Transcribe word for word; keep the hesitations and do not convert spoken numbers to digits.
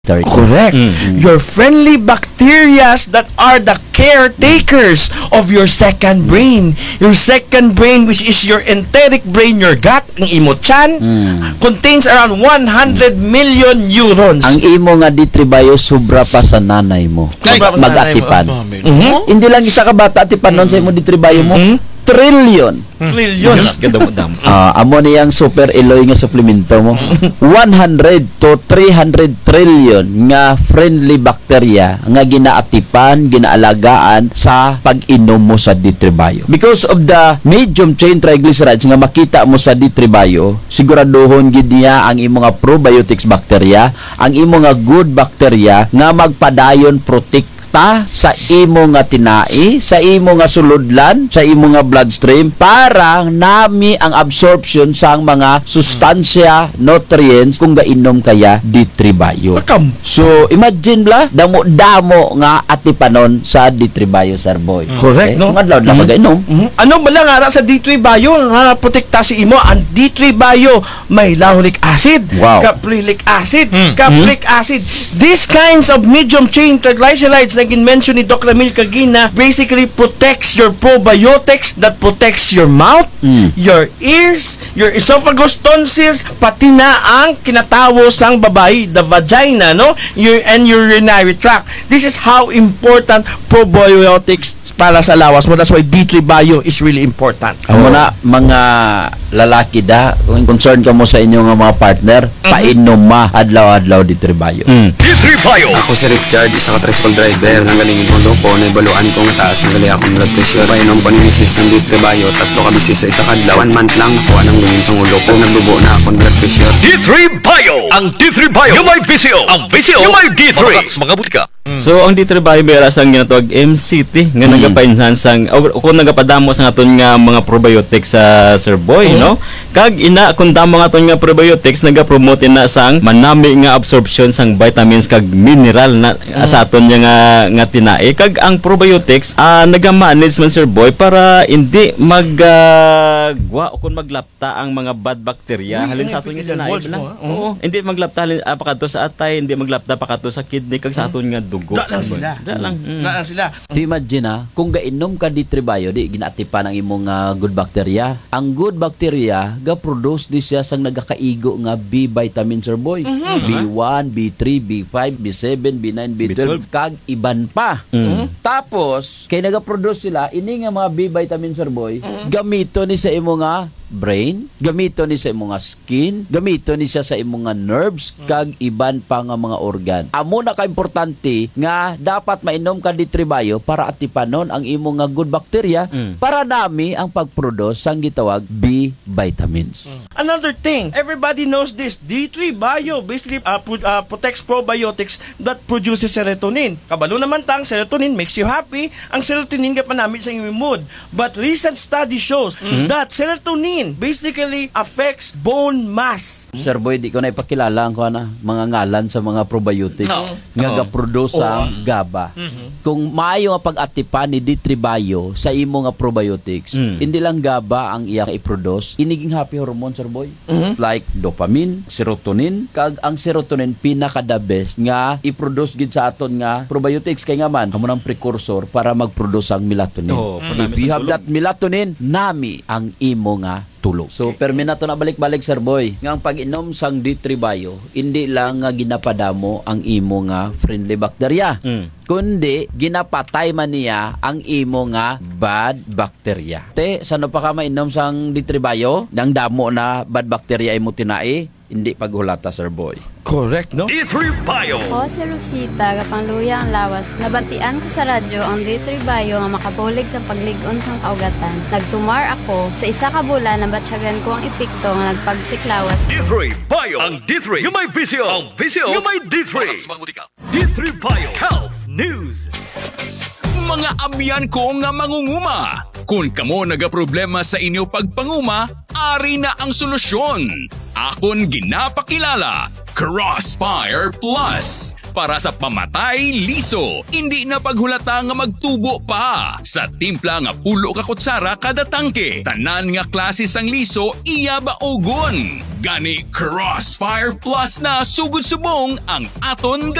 Correct. Mm-hmm. Your friendly bacteria that are the caretakers of your second brain. Your second brain, which is your enteric brain, your gut, ang imo chan, mm. contains around one hundred million neurons. Ang imo nga ditribayo sobra pa sa nanay mo. Like, mag-atipan. Oh, mm-hmm. Hindi lang isa ka bata atipan mm-hmm. nun sa imo ditribayo mo. Mm-hmm. Trillion. Trillion. uh, amo niyang super eloy nga suplemento mo. one hundred to three hundred trillion nga friendly bacteria nga ginaatipan, ginaalagaan sa pag-inom mo sa ditribayo. Because of the medium chain triglycerides nga makita mo sa ditribayo, siguraduhon gid niya ang imo nga probiotics bacteria, ang imo nga good bacteria nga magpadayon protect ta sa imo nga tinai, sa imo nga suludlan, sa imo nga bloodstream para nami ang absorption sa mga sustansya, nutrients kung gainom kaya ditribayo. So imagine bla damo-damo nga atipanon sa ditribayo, sir boy. Correct, okay? No? Kung adlaw na mm-hmm. magainom. Mm-hmm. Ano ba lang ara sa ditribayo nga protekta si imo? Ang ditribayo may lauric acid, wow. caprylic acid, mm-hmm. capric acid. These kinds of medium chain triglycerides na gin-mention ni Doctor Ramil Cagina basically protects your probiotics that protects your mouth, mm. your ears, your esophagus, tonsils, pati na ang kinatawo sang babae, the vagina, no? Your, and your urinary tract. This is how important probiotics para sa lawas mo. That's why D three Bio is really important. Amo na mga lalaki da, kung concerned ka mo sa inyong mga partner, mm-hmm. painom ma adlaw-adlaw D three Bio. Mm. D three Bio. Ako si Richard, isa ka tricycle driver. Nangalingin mo do ko, naibaluan ko nga taas, nagali akong blood pressure. Painom ko ni misis ng D three Bio, tatlo ka bisis sa isa kadlaw. One month lang, nakuha ng lingin sa ulo ko. Nagbubo na akong blood pressure. D three Bio. Ang D three Bio. Yung may V C O. Ang V C O. Yung may D three. Mga butika. Mm. So ang D three Bio may rasang ginatawag M C T nga mm. nagapainsan sang o kung nagapadamo sa aton nga mga probiotics sa uh, Sir Boy, mm. no? Kag ina kung damo nga aton nga probiotics nagapromote na sang manami nga absorption sang vitamins kag mineral na mm. sa aton nga nga tinae. Kag ang probiotics uh, naga-manage man Sir Boy para hindi mag uh, gwa o kung maglapta ang mga bad bacteria halin sa aton nga tinae. Oo, hindi maglapta halin uh, pakato sa atay, hindi maglapta pakato sa kidney kag sa aton nga dugo. Da lang sila. Da lang. Mm. Da lang sila. To imagine ha, kung gainom ka D three Bio, di ginatipan ang imong uh, good bacteria. Ang good bacteria ga-produce di siya sang nagakaigo nga B vitamin, Sir Boy. Mm-hmm. B one, B three, B five, B seven, B nine, B twelve, kag iban pa. Mm-hmm. Tapos, kay naga-produce sila, ini nga mga B vitamin, Sir Boy, mm-hmm. gamito ni sa imo nga brain, gamito ni sa imong skin, gamito ni siya sa imong nerves, kag iban pa nga mga organ. Amo na ka-importante nga dapat mainom ka D three Bio para atipanon ang imong nga good bacteria mm. para nami ang pag-produce sang gitawag B vitamins. Mm. Another thing, everybody knows this, D three Bio basically uh, pro- uh, protects probiotics that produces serotonin. Kabalo naman tang serotonin makes you happy. Ang serotonin ka panamit sa imong mood. But recent study shows mm. that serotonin basically affects bone mass. Sir Boy, di ko na ipakilala ang na, mga ngalan sa mga probiotics no. nga no. ga-produce sa oh. GABA. Mm-hmm. Kung maayo nga pag-atipan ni D three Bio sa imo nga probiotics, mm. hindi lang GABA ang iya i-produce, iniging happy hormone, Sir Boy. Mm-hmm. Like dopamine, serotonin, kag ang serotonin pinaka-the best nga i-produce gid sa aton nga probiotics kay nga man amo nang precursor para mag-produce ang melatonin. Oh, if you have that melatonin, nami ang imo nga tulog. So, permi na to na balik-balik, Sir Boy. Nga ang pag-inom sang D three Bio, hindi lang nga ginapadamo ang imo nga friendly bacteria. Mm. Kundi, ginapatay man niya ang imo nga bad bacteria. Te, sano pa ka mainom sang D three Bio? Nang damo na bad bacteria imo tinai, hindi paghulata, Sir Boy. Correct, no? D three Bio. Ako si Rosita, kapangluya ang lawas. Nabantian ko sa radyo ang D three Bio nga makabulig sa pagligon sang kaugatan. Nagtumar ako sa isa ka bulan na batsyagan ko ang epekto nga nagpagsiklawas. D three Bio. Ang D three. Yung may V C O. Ang V C O. Yung may D three. D three Bio. Health News. Mga amyan ko nga mangunguma. Kung kamo nagaproblema sa inyo pagpanguma, ari na ang solusyon. Akon ginapakilala, Crossfire Plus. Para sa pamatay liso, hindi na paghulata nga magtubo pa. Sa timpla nga pulo ka kutsara kada tangke, tanan nga klase sang liso iya baogon. Gani Crossfire Plus na sugod subong ang aton